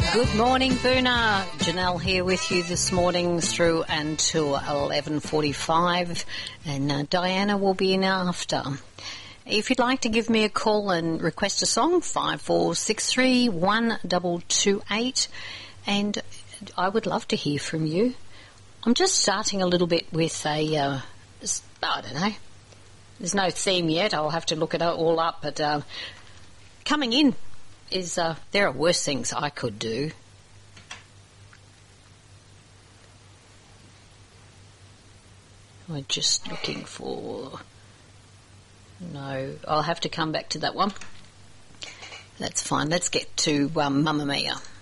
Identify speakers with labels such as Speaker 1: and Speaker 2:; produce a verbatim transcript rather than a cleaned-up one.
Speaker 1: Good morning, Boona. Janelle here with you this morning through until eleven forty-five, and uh, Diana will be in after. If you'd like to give me a call and request a song, five four six three, one two two eight, and I would love to hear from you. I'm just starting a little bit with a, uh, I don't know, there's no theme yet, I'll have to look it all up, but uh, coming in is, uh, there are worse things I could do. I'm just looking for... No, I'll have to come back to that one. That's fine. Let's get to um, Mamma Mia.